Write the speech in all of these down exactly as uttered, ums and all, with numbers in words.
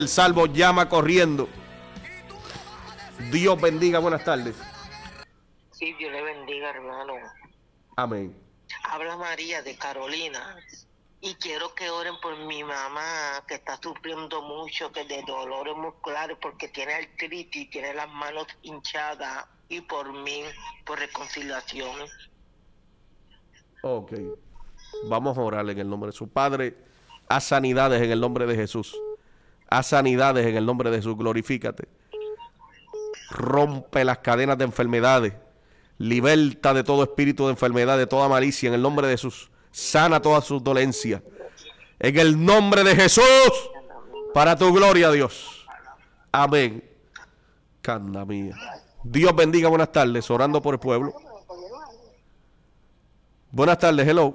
El salvo llama corriendo. Dios bendiga, buenas tardes. Sí, Dios le bendiga, hermano. Amén. Habla María de Carolina. Y quiero que oren por mi mamá, que está sufriendo mucho, que de dolores musculares, porque tiene artritis, tiene las manos hinchadas. Y por mí, por reconciliación. Ok. Vamos a orar en el nombre de su Padre. Haz sanidades en el nombre de Jesús. Haz sanidades en el nombre de Jesús. Glorifícate. Rompe las cadenas de enfermedades. Liberta de todo espíritu de enfermedad, de toda malicia en el nombre de Jesús. Sana todas sus dolencias. En el nombre de Jesús. Para tu gloria, Dios. Amén. Canda mía. Dios bendiga, buenas tardes. Orando por el pueblo. Buenas tardes, hello.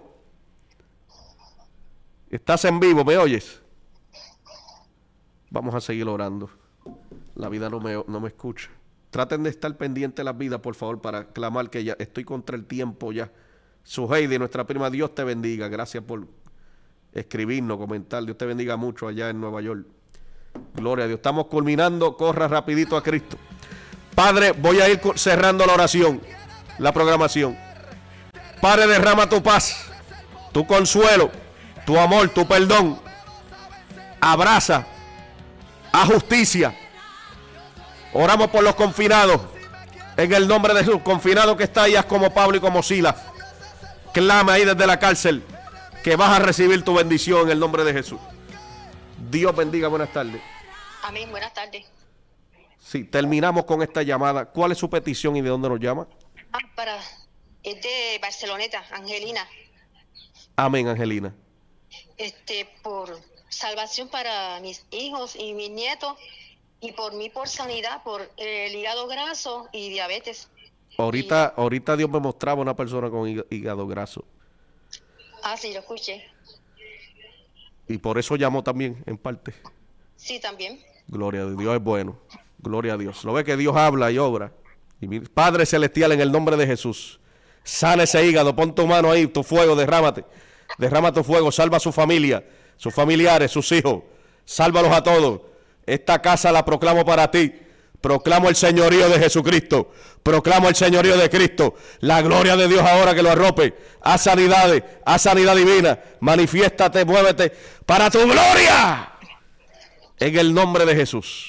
Estás en vivo, ¿me oyes? Vamos a seguir orando. La vida no me, no me escucha. Traten de estar pendientes de las vidas, por favor, para clamar que ya estoy contra el tiempo ya. Suheidi, nuestra prima, Dios te bendiga. Gracias por escribirnos, comentar. Dios te bendiga mucho allá en Nueva York. Gloria a Dios. Estamos culminando. Corra rapidito a Cristo. Padre, voy a ir cerrando la oración, la programación. Padre, derrama tu paz, tu consuelo, tu amor, tu perdón. Abraza, haz justicia. Oramos por los confinados. En el nombre de Jesús, confinados que está ahí, haz como Pablo y como Silas. Clama ahí desde la cárcel que vas a recibir tu bendición en el nombre de Jesús. Dios bendiga, buenas tardes. Amén, buenas tardes. Sí, terminamos con esta llamada. ¿Cuál es su petición y de dónde nos llama? Ah, para, es de Barceloneta, Angelina. Amén, Angelina. Este, por salvación para mis hijos y mis nietos, y por mí por sanidad, por el hígado graso y diabetes. Ahorita, y... ahorita Dios me mostraba una persona con hígado graso. Ah, sí, lo escuché. Y por eso llamó también, en parte. Sí, también. Gloria a Dios, Dios es bueno. Gloria a Dios. Lo ve que Dios habla y obra. Y mi Padre Celestial, en el nombre de Jesús, sana ese hígado, pon tu mano ahí, tu fuego, derrámate. Derrama tu fuego, salva a su familia, sus familiares, sus hijos. Sálvalos a todos. Esta casa la proclamo para ti. Proclamo el señorío de Jesucristo. Proclamo el señorío de Cristo. La gloria de Dios ahora que lo arrope. Haz sanidades, haz sanidad divina. Manifiéstate, muévete para tu gloria. En el nombre de Jesús.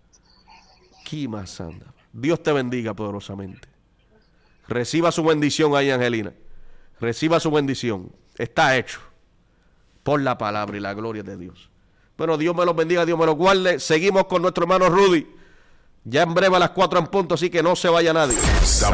Dios te bendiga poderosamente. Reciba su bendición ahí, Angelina. Reciba su bendición. Está hecho por la palabra y la gloria de Dios. Bueno, Dios me los bendiga, Dios me los guarde. Seguimos con nuestro hermano Rudy. Ya en breve a las cuatro en punto, así que no se vaya nadie.